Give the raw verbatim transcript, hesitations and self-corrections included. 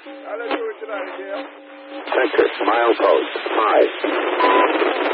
I'll let you into that again. Sector, milepost, five.